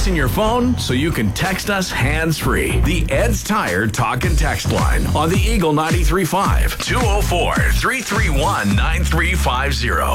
us in your phone so you can text us hands-free. The Ed's Tire Talk and Text line on the Eagle 93.5, 204-331-9350.